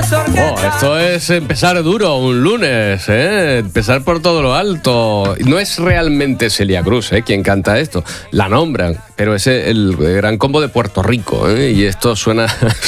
Esto es empezar duro un lunes, empezar por todo lo alto. No es realmente Celia Cruz quien canta esto, la nombran, pero es el Gran Combo de Puerto Rico, y esto suena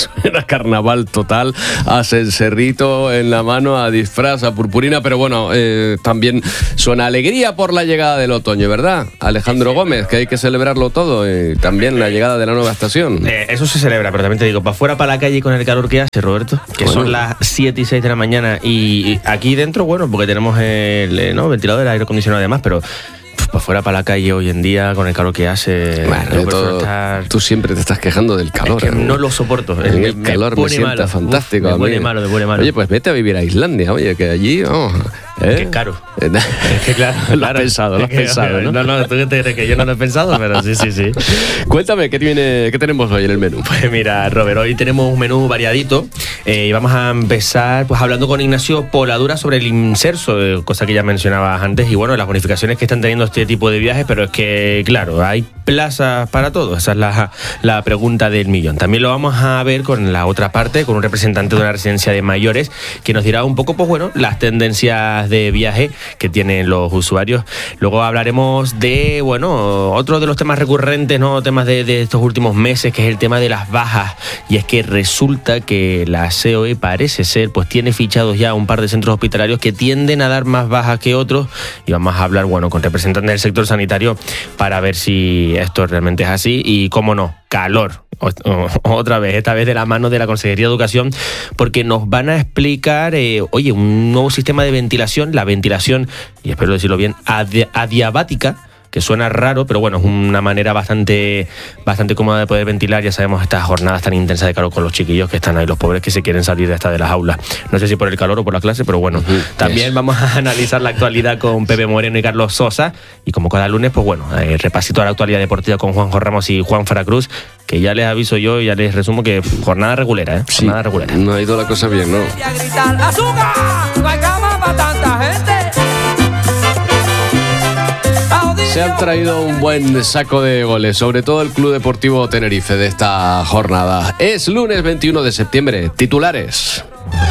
a carnaval total, a cencerrito en la mano, a disfraz, a purpurina, pero bueno, también suena alegría por la llegada del otoño, ¿verdad? Alejandro Gómez, que hay que celebrarlo todo, y también la llegada de la nueva estación. Eso se celebra, pero también te digo, para afuera, para la calle con el calor que hace, Roberto, que bueno, son las 7 y 6 de la mañana, y aquí dentro, bueno, porque tenemos el ventilador, el aire acondicionado además, pero para afuera, para la calle hoy en día, con el calor que hace... Bueno, tú siempre te estás quejando del calor. Es que no lo soporto. El calor me sienta fantástico. Me pone malo. Oye, pues vete a vivir a Islandia, oye, que allí... Que es caro. Es que claro. Lo has pensado, ¿no? No, tú te crees que yo no lo he pensado, pero sí. Cuéntame, ¿qué tenemos hoy en el menú? Pues mira, Robert, hoy tenemos un menú variadito, y vamos a empezar pues hablando con Ignacio Poladura sobre el Inserso, cosa que ya mencionabas antes, y bueno, las bonificaciones que están teniendo este tipo de viajes, pero es que, claro, hay plazas para todo, esa es la pregunta del millón. También lo vamos a ver con la otra parte, con un representante de una residencia de mayores, que nos dirá un poco, pues bueno, las tendencias de viaje que tienen los usuarios. Luego hablaremos de, bueno, otro de los temas recurrentes, ¿no? Temas de estos últimos meses, que es el tema de las bajas, y es que resulta que la COE parece ser, pues tiene fichados ya un par de centros hospitalarios que tienden a dar más bajas que otros, y vamos a hablar, bueno, con representantes del sector sanitario para ver si esto realmente es así, y cómo no, calor. Otra vez, esta vez de la mano de la Consejería de Educación, porque nos van a explicar, un nuevo sistema de ventilación, la ventilación, y espero decirlo bien, adiabática, que suena raro, pero bueno, es una manera bastante cómoda de poder ventilar. Ya sabemos estas jornadas tan intensas de calor con los chiquillos que están ahí, los pobres que se quieren salir de las aulas. No sé si por el calor o por la clase, pero bueno, también vamos a analizar la actualidad con Pepe Moreno y Carlos Sosa, y como cada lunes, pues bueno, repasito a la actualidad deportiva con Juanjo Ramos y Juan Faracruz, que ya les aviso yo y ya les resumo que jornada regulera, Sí, jornada regulera. No ha ido la cosa bien, ¿no? Se han traído un buen saco de goles, sobre todo el Club Deportivo Tenerife de esta jornada. Es lunes 21 de septiembre. Titulares.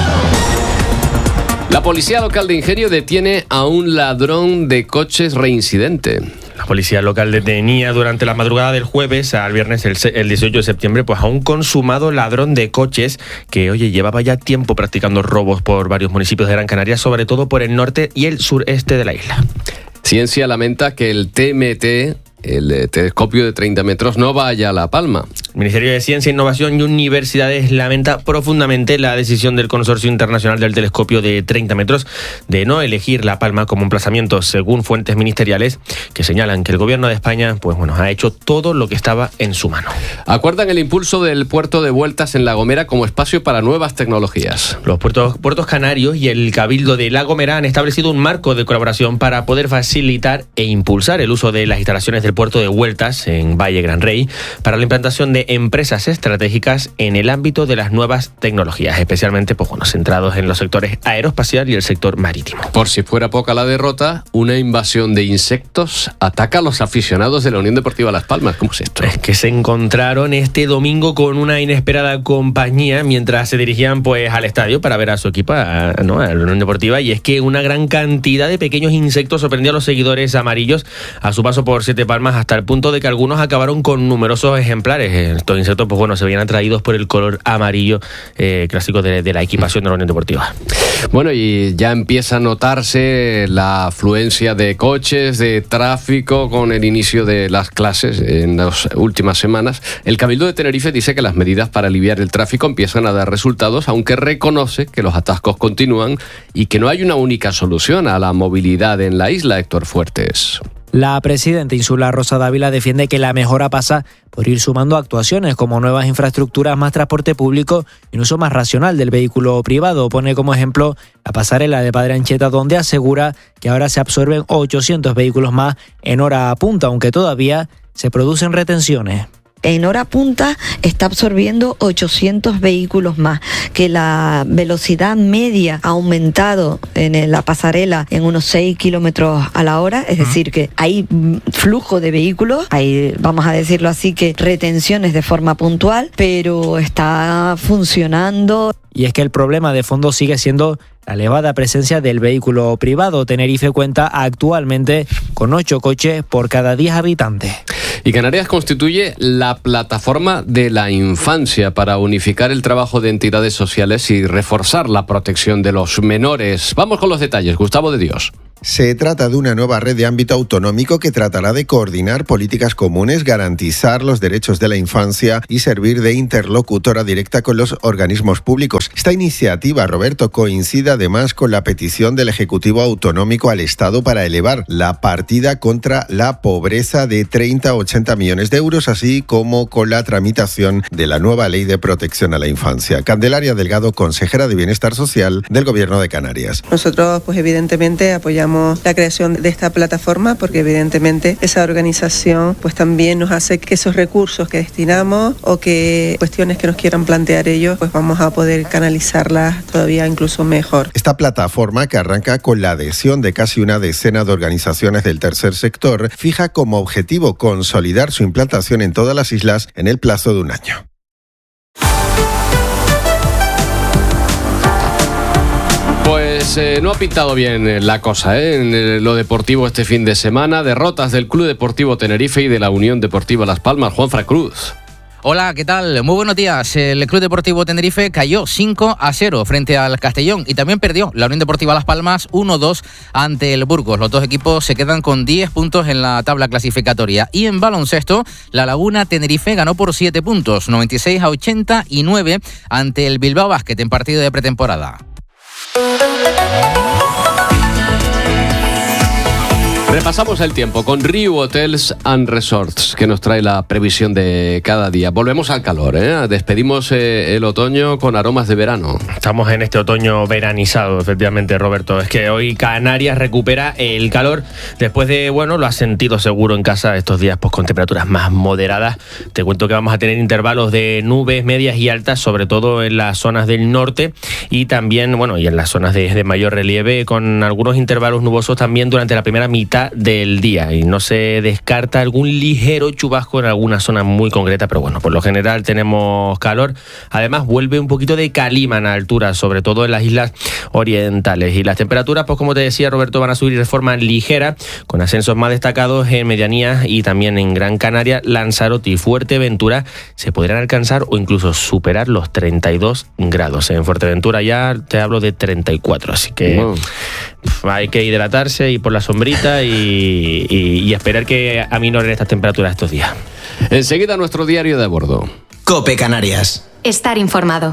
La policía local de Ingenio detiene a un ladrón de coches reincidente. La policía local detenía durante la madrugada del jueves al viernes, el 18 de septiembre, pues a un consumado ladrón de coches que, llevaba ya tiempo practicando robos por varios municipios de Gran Canaria, sobre todo por el norte y el sureste de la isla. Ciencia lamenta que el TMT, el telescopio de 30 metros, no vaya a La Palma. El Ministerio de Ciencia, Innovación y Universidades lamenta profundamente la decisión del Consorcio Internacional del Telescopio de 30 metros de no elegir La Palma como emplazamiento, según fuentes ministeriales que señalan que el gobierno de España, pues bueno, ha hecho todo lo que estaba en su mano. Acuerdan el impulso del puerto de Vueltas en La Gomera como espacio para nuevas tecnologías. Los puertos canarios y el Cabildo de La Gomera han establecido un marco de colaboración para poder facilitar e impulsar el uso de las instalaciones del puerto de Vueltas en Valle Gran Rey para la implantación de empresas estratégicas en el ámbito de las nuevas tecnologías, especialmente pues bueno, centrados en los sectores aeroespacial y el sector marítimo. Por si fuera poca la derrota, una invasión de insectos ataca a los aficionados de la Unión Deportiva Las Palmas. ¿Cómo es esto? Es que se encontraron este domingo con una inesperada compañía mientras se dirigían pues al estadio para ver a su equipo, a la Unión Deportiva, y es que una gran cantidad de pequeños insectos sorprendió a los seguidores amarillos a su paso por Siete Palmas, hasta el punto de que algunos acabaron con numerosos ejemplares. Estos insectos, pues bueno, se veían atraídos por el color amarillo clásico de la equipación de la Unión Deportiva. Bueno, y ya empieza a notarse la afluencia de coches, de tráfico con el inicio de las clases en las últimas semanas. El Cabildo de Tenerife dice que las medidas para aliviar el tráfico empiezan a dar resultados, aunque reconoce que los atascos continúan y que no hay una única solución a la movilidad en la isla. Héctor Fuertes. La presidenta insular Rosa Dávila defiende que la mejora pasa por ir sumando actuaciones como nuevas infraestructuras, más transporte público y un uso más racional del vehículo privado. Pone como ejemplo la pasarela de Padre Ancheta, donde asegura que ahora se absorben 800 vehículos más en hora punta, aunque todavía se producen retenciones. en hora punta está absorbiendo 800 vehículos más, que la velocidad media ha aumentado en la pasarela en unos 6 kilómetros a la hora, es decir, que hay flujo de vehículos, hay, vamos a decirlo así, que retenciones de forma puntual, pero está funcionando. Y es que el problema de fondo sigue siendo la elevada presencia del vehículo privado. Tenerife cuenta actualmente con 8 coches por cada 10 habitantes. Y Canarias constituye la plataforma de la infancia para unificar el trabajo de entidades sociales y reforzar la protección de los menores. Vamos con los detalles. Gustavo de Dios. Se trata de una nueva red de ámbito autonómico que tratará de coordinar políticas comunes, garantizar los derechos de la infancia y servir de interlocutora directa con los organismos públicos. Esta iniciativa, Roberto, coincide además con la petición del Ejecutivo Autonómico al Estado para elevar la partida contra la pobreza de 30 a 80 millones de euros, así como con la tramitación de la nueva Ley de Protección a la Infancia. Candelaria Delgado, consejera de Bienestar Social del Gobierno de Canarias. Nosotros, pues evidentemente, apoyamos la creación de esta plataforma porque evidentemente esa organización pues también nos hace que esos recursos que destinamos o que cuestiones que nos quieran plantear ellos pues vamos a poder canalizarlas todavía incluso mejor. Esta plataforma, que arranca con la adhesión de casi una decena de organizaciones del tercer sector, fija como objetivo consolidar su implantación en todas las islas en el plazo de un año. Pues no ha pintado bien la cosa, en lo deportivo este fin de semana. Derrotas del Club Deportivo Tenerife y de la Unión Deportiva Las Palmas. Juanfran Cruz. Hola, ¿qué tal? Muy buenos días. El Club Deportivo Tenerife cayó 5-0 frente al Castellón y también perdió la Unión Deportiva Las Palmas 1-2 ante el Burgos. Los dos equipos se quedan con 10 puntos en la tabla clasificatoria. Y en baloncesto, la Laguna Tenerife ganó por 7 puntos, 96-89 ante el Bilbao Basket en partido de pretemporada. Repasamos el tiempo con Riu Hotels and Resorts, que nos trae la previsión de cada día. Volvemos al calor, despedimos el otoño con aromas de verano. Estamos en este otoño veranizado, efectivamente, Roberto. Es que hoy Canarias recupera el calor después de, lo has sentido seguro en casa estos días, pues con temperaturas más moderadas. Te cuento que vamos a tener intervalos de nubes medias y altas, sobre todo en las zonas del norte y también, y en las zonas de mayor relieve, con algunos intervalos nubosos también durante la primera mitad del día, y no se descarta algún ligero chubasco en alguna zona muy concreta, pero por lo general tenemos calor. Además vuelve un poquito de calima en altura, sobre todo en las islas orientales, y las temperaturas, pues como te decía, Roberto, van a subir de forma ligera, con ascensos más destacados en Medianías y también en Gran Canaria, Lanzarote y Fuerteventura se podrán alcanzar o incluso superar los 32 grados. En Fuerteventura ya te hablo de 34, así que hay que hidratarse y por la sombrita y esperar que aminoren estas temperaturas estos días. Enseguida nuestro diario de a bordo. COPE Canarias. Estar informado.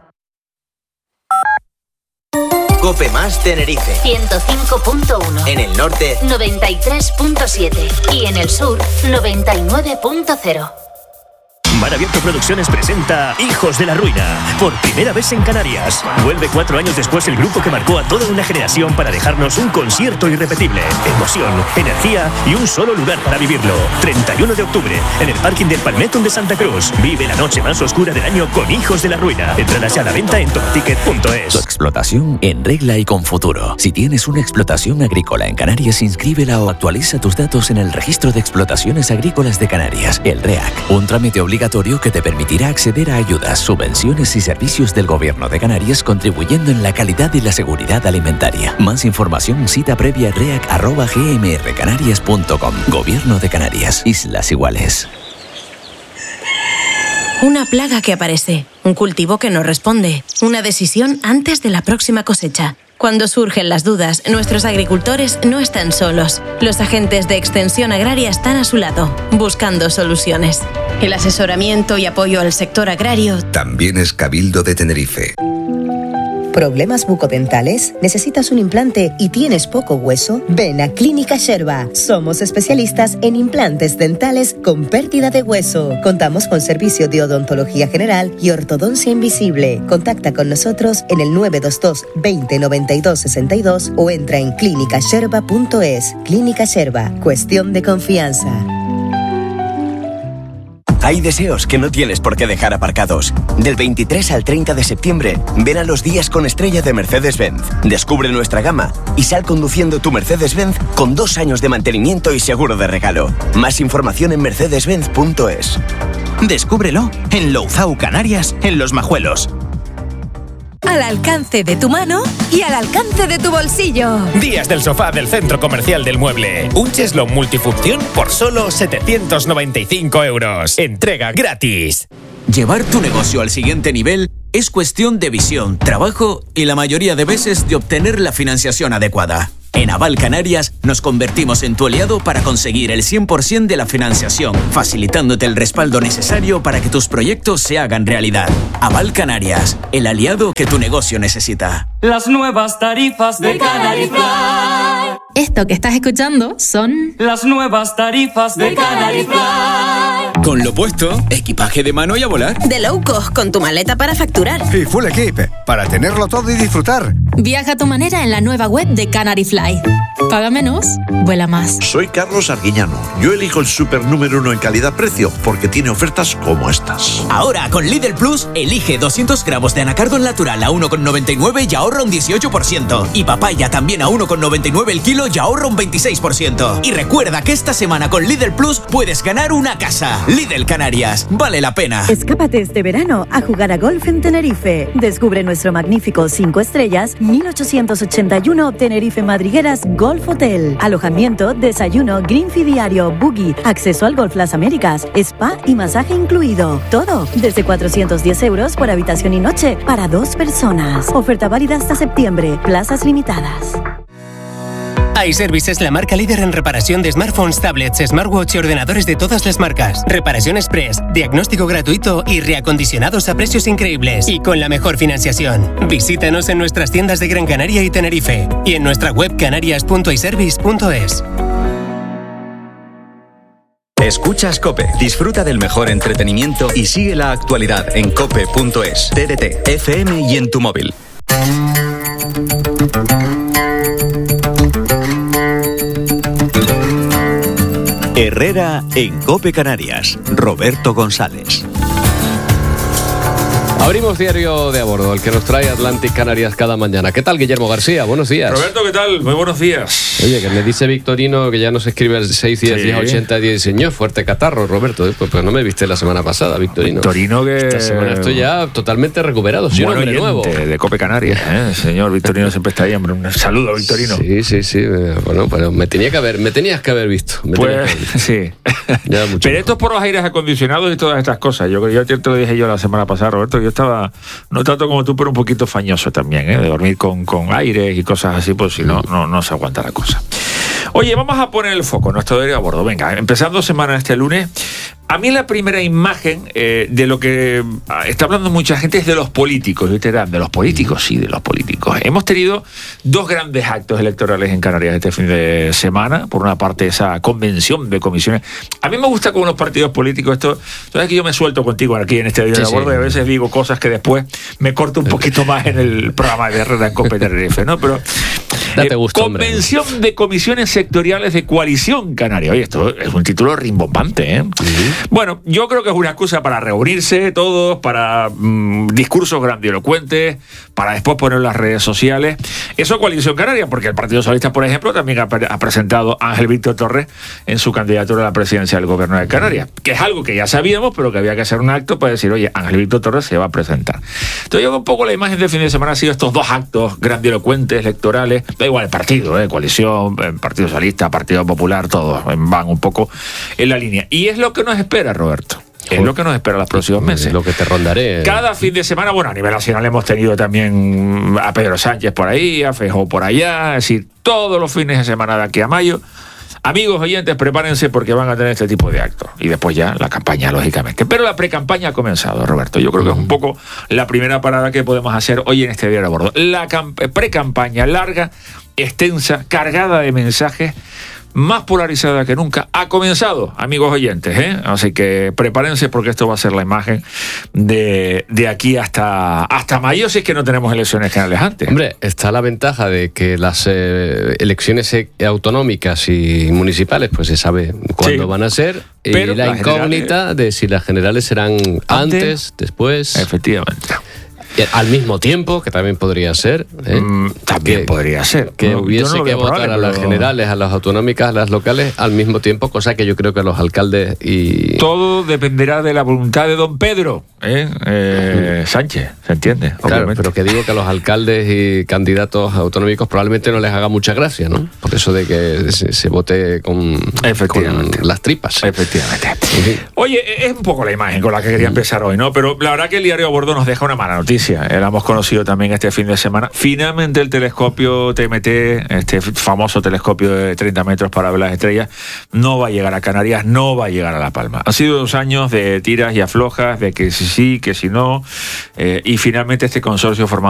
COPE más Tenerife. 105.1. En el norte, 93.7. Y en el sur, 99.0. Mar Abierto Producciones presenta Hijos de la Ruina, por primera vez en Canarias. Vuelve 4 años después el grupo que marcó a toda una generación para dejarnos un concierto irrepetible. Emoción, energía y un solo lugar para vivirlo. 31 de octubre, en el parking del Palmetón de Santa Cruz. Vive la noche más oscura del año con Hijos de la Ruina. Entradas ya a la venta en topaticket.es. Tu explotación en regla y con futuro. Si tienes una explotación agrícola en Canarias, inscríbela o actualiza tus datos en el Registro de Explotaciones Agrícolas de Canarias, el REAC. Un trámite obligatorio que te permitirá acceder a ayudas, subvenciones y servicios del Gobierno de Canarias, contribuyendo en la calidad y la seguridad alimentaria. Más información, cita previa reac@gmrcanarias.com. Gobierno de Canarias, Islas Iguales. Una plaga que aparece, un cultivo que no responde, una decisión antes de la próxima cosecha. Cuando surgen las dudas, nuestros agricultores no están solos. Los agentes de Extensión Agraria están a su lado, buscando soluciones. El asesoramiento y apoyo al sector agrario también es Cabildo de Tenerife. ¿Problemas bucodentales? ¿Necesitas un implante y tienes poco hueso? Ven a Clínica Sherba. Somos especialistas en implantes dentales con pérdida de hueso. Contamos con servicio de odontología general y ortodoncia invisible. Contacta con nosotros en el 922 20 92 62 o entra en clínicasherba.es. Clínica Sherba. Cuestión de confianza. Hay deseos que no tienes por qué dejar aparcados. Del 23 al 30 de septiembre, ven a los días con estrella de Mercedes-Benz. Descubre nuestra gama y sal conduciendo tu Mercedes-Benz con 2 años de mantenimiento y seguro de regalo. Más información en mercedesbenz.es. Descúbrelo en Louzao, Canarias, en Los Majuelos. Al alcance de tu mano y al alcance de tu bolsillo. Días del sofá del Centro Comercial del Mueble. Un cheslón multifunción por solo 795 euros. Entrega gratis. Llevar tu negocio al siguiente nivel es cuestión de visión, trabajo y la mayoría de veces de obtener la financiación adecuada. En Aval Canarias nos convertimos en tu aliado para conseguir el 100% de la financiación, facilitándote el respaldo necesario para que tus proyectos se hagan realidad. Aval Canarias, el aliado que tu negocio necesita. Las nuevas tarifas de Canary Fly. Esto que estás escuchando son las nuevas tarifas de Canary Fly. Con lo puesto, equipaje de mano y a volar. De low cost con tu maleta para facturar. Y full equip, para tenerlo todo y disfrutar. Viaja a tu manera en la nueva web de Canary Fly. Paga menos, vuela más. Soy Carlos Arguiñano. Yo elijo el super número 1 en calidad-precio porque tiene ofertas como estas. Ahora, con Lidl Plus, elige 200 gramos de anacardo natural a 1,99 y ahorra un 18%. Y papaya también a 1,99 el kilo y ahorra un 26%. Y recuerda que esta semana con Lidl Plus puedes ganar una casa. Lidl Canarias, vale la pena. Escápate este verano a jugar a golf en Tenerife. Descubre nuestro magnífico 5 estrellas, 1881 Tenerife Madrigueras Golf Hotel. Alojamiento, desayuno, green fee diario, buggy, acceso al Golf Las Américas, spa y masaje incluido. Todo desde 410 euros por habitación y noche para 2 personas. Oferta válida hasta septiembre. Plazas limitadas. iService es la marca líder en reparación de smartphones, tablets, smartwatch y ordenadores de todas las marcas. Reparación express, diagnóstico gratuito y reacondicionados a precios increíbles y con la mejor financiación. Visítanos en nuestras tiendas de Gran Canaria y Tenerife y en nuestra web canarias.iservice.es. Escuchas COPE. Disfruta del mejor entretenimiento y sigue la actualidad en cope.es, TDT, FM y en tu móvil. Herrera en COPE Canarias. Roberto González. Abrimos Diario de a Bordo, el que nos trae Atlantic Canarias cada mañana. ¿Qué tal, Guillermo García? Buenos días. Roberto, ¿qué tal? Muy buenos días. Oye, que me dice Victorino que ya no se escribe el 6, 10, 10, 80, 10. Señor, fuerte catarro, Roberto. Pues no me viste la semana pasada, Victorino. Victorino que... Esta semana estoy ya totalmente recuperado. Soy un hombre nuevo. De COPE Canarias, ¿eh? Señor Victorino siempre está ahí, hombre. Un saludo, Victorino. Sí. Bueno, pero me tenías que haber visto. Sí. Pero esto es por los aires acondicionados y todas estas cosas. Yo te lo dije yo la semana pasada, Roberto. Yo estaba, no tanto como tú, pero un poquito fañoso también, ¿eh? De dormir con aires y cosas así, pues si no se aguanta la cosa. Oye, vamos a poner el foco en nuestro diario a bordo. Venga, empezando semana este lunes. A mí la primera imagen de lo que está hablando mucha gente es de los políticos. Y ustedes dirán, ¿de los políticos? Sí, de los políticos. Hemos tenido 2 grandes actos electorales en Canarias este fin de semana. Por una parte, esa convención de comisiones. A mí me gusta con los partidos políticos esto. Sabes que yo me suelto contigo aquí en este diario de bordo y a veces digo cosas que después me corto un poquito más en el programa de Herrera en COPE Tenerife, ¿no? Pero date gusto, convención de comisiones sectoriales de coalición canaria. Oye, esto es un título rimbombante, ¿eh? Bueno, yo creo que es una excusa para reunirse todos, para discursos grandilocuentes, para después poner en las redes sociales. Eso Coalición Canaria, porque el Partido Socialista, por ejemplo, también ha presentado a Ángel Víctor Torres en su candidatura a la presidencia del Gobierno de Canarias, que es algo que ya sabíamos, pero que había que hacer un acto para decir, oye, Ángel Víctor Torres se va a presentar. Entonces yo un poco la imagen del fin de semana ha sido estos 2 actos grandilocuentes, electorales, da igual el partido, Coalición, Partido Socialista, Partido Popular, todos van un poco en la línea. Y es lo que nos espera, Roberto. Es lo que nos espera los próximos meses. Lo que te rondaré. Cada fin de semana, bueno, a nivel nacional hemos tenido también a Pedro Sánchez por ahí, a Feijóo por allá, es decir, todos los fines de semana de aquí a mayo. Amigos oyentes, prepárense porque van a tener este tipo de actos. Y después ya la campaña, lógicamente. Pero la precampaña ha comenzado, Roberto. Yo creo que es un poco la primera parada que podemos hacer hoy en este diario a bordo. La precampaña larga, extensa, cargada de mensajes más polarizada que nunca. Ha comenzado, amigos oyentes, ¿eh? Así que prepárense porque esto va a ser la imagen de aquí hasta mayo, si es que no tenemos elecciones generales antes. Hombre, está la ventaja de que las elecciones autonómicas y municipales, pues se sabe cuándo van a ser, pero y la incógnita de si las generales serán antes, después. Efectivamente. Al mismo tiempo, que también podría ser. También podría ser. Que hubiese que votar a las generales, a las autonómicas, a las locales, al mismo tiempo, cosa que yo creo que los alcaldes y... Todo dependerá de la voluntad de don Pedro Sánchez, ¿se entiende? Claro, pero que digo que a los alcaldes y candidatos autonómicos probablemente no les haga mucha gracia, ¿no? Por eso de que se vote con las tripas. Efectivamente. Oye, es un poco la imagen con la que quería empezar hoy, ¿no? Pero la verdad que el diario a bordo nos deja una mala noticia. La hemos conocido también este fin de semana. Finalmente el telescopio TMT, este famoso telescopio de 30 metros para ver las estrellas, no va a llegar a Canarias, no va a llegar a La Palma. Han sido 2 años de tiras y aflojas, de que sí, que si no, y finalmente este consorcio formado